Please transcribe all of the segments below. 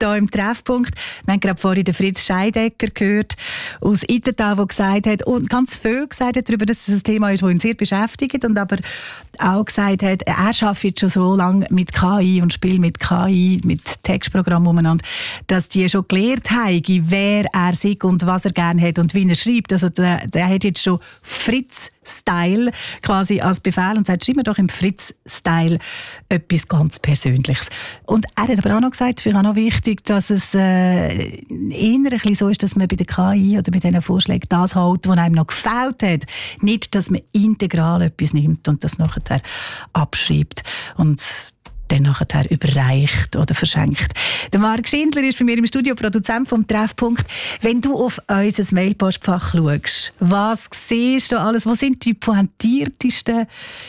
hier im Treffpunkt. Wir haben gerade vorhin den Fritz Scheidegger gehört aus Ittental, der gesagt hat, und ganz viel gesagt hat darüber, dass es ein Thema ist, das ihn sehr beschäftigt, und aber auch gesagt hat, er arbeitet jetzt schon so lange mit KI und spielt mit KI, mit Textprogrammen umeinander, dass die schon gelernt haben, wer er sei und was er gerne hat und wie er schreibt. Also der hat jetzt schon Fritz-Style quasi als Befehl und sagt, schreib mir doch im Fritz-Style etwas ganz Persönliches. Und er hat aber auch noch gesagt, für mich auch noch wichtig, dass es eher ein bisschen so ist, dass man bei der KI oder bei diesen Vorschlägen das hält, was einem noch gefällt hat. Nicht, dass man integral etwas nimmt und das nachher abschreibt und dann nachher überreicht oder verschenkt. Der Marc Schindler ist bei mir im Studio, Produzent vom Treffpunkt. Wenn du auf unser Mailpostfach schaust, was siehst du alles? Was sind die pointiertesten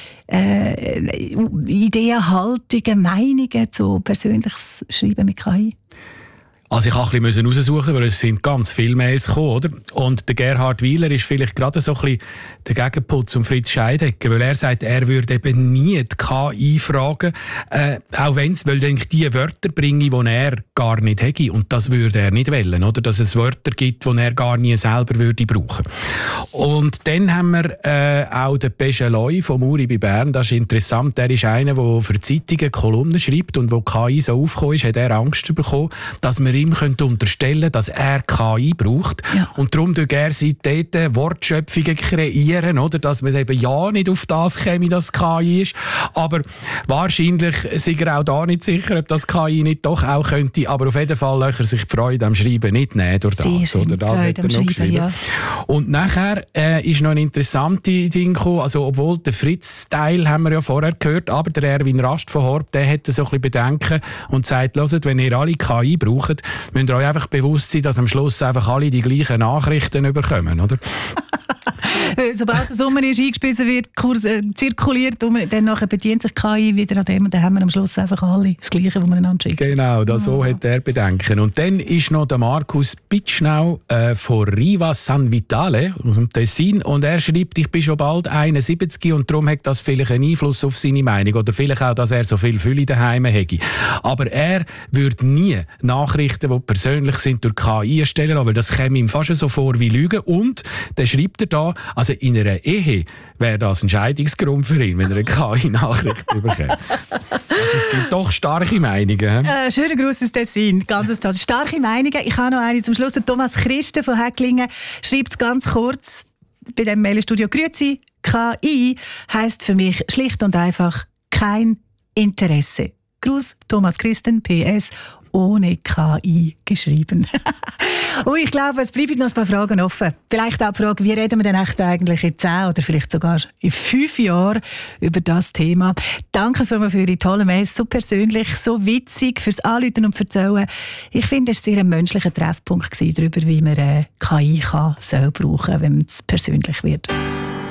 Ideen, Haltungen, Meinungen zu persönliches Schreiben mit KI? Also ich musste ein bisschen raussuchen, weil es sind ganz viele Mails gekommen, oder? Und der Gerhard Wieler ist vielleicht gerade so ein bisschen der Gegenpol zum Fritz Scheidegger, weil er sagt, er würde eben nie die KI fragen, auch wenn es, weil ich die Wörter bringe, die er gar nicht hätte, und das würde er nicht wollen, oder? Dass es Wörter gibt, die er gar nie selber würde brauchen. Und dann haben wir auch den Pescheloy vom Uri bei Bern, das ist interessant, der ist einer, der für Zeitungen Kolumnen schreibt, und wo KI so aufgekommen ist, hat er Angst bekommen, dass man ihm unterstellen, dass er KI braucht. Ja. Und darum tut er dort Wortschöpfungen kreieren, oder? Dass man eben ja nicht auf das käme, dass KI ist. Aber wahrscheinlich sei er auch da nicht sicher, ob das KI nicht doch auch könnte. Aber auf jeden Fall lässt er sich die Freude am Schreiben nicht nehmen durch das. Oder das hat er noch geschrieben. Ja. Und nachher ist noch ein interessantes Ding gekommen. Also, obwohl der Fritz-Style haben wir ja vorher gehört, aber der Erwin Rast von Horb, der hat so ein bisschen Bedenken und sagt, hört, wenn ihr alle KI braucht, müsst ihr euch einfach bewusst sein, dass am Schluss einfach alle die gleichen Nachrichten bekommen, oder? Sobald der Sommer ist eingespissen wird, zirkuliert, dann nachher bedient sich KI wieder an dem, und dann haben wir am Schluss einfach alle das Gleiche, was wir einander schicken. Genau, so hat er Bedenken. Und dann ist noch der Markus Pitschnau von Riva San Vitale aus dem Tessin, und er schreibt, ich bin schon bald 71 und darum hat das vielleicht einen Einfluss auf seine Meinung, oder vielleicht auch, dass er so viel Fülle daheim hätte. Aber er würde nie Nachrichten, die persönlich sind, durch KI erstellen lassen, weil das käme ihm fast so vor wie Lügen. Und dann schreibt er da, also in einer Ehe wäre das ein Scheidungsgrund für ihn, wenn er eine KI-Nachricht bekommt. Also es gibt doch starke Meinungen. Schöner Gruß aus Tessin, ganz toll. Starke Meinungen. Ich habe noch eine zum Schluss. Thomas Christen von Häcklingen schreibt es ganz kurz bei dem Mailstudio. Grüezi, KI heisst für mich schlicht und einfach kein Interesse. Gruß, Thomas Christen, PS, ohne KI geschrieben. Und ich glaube, es bleiben noch ein paar Fragen offen. Vielleicht auch die Frage, wie reden wir denn echt eigentlich in 10 oder vielleicht sogar in 5 Jahren über das Thema. Danke für Ihre tollen Mails, so persönlich, so witzig, fürs Anrufen und Erzählen. Ich finde, es war ein menschlicher Treffpunkt darüber, wie man KI soll brauchen, wenn es persönlich wird.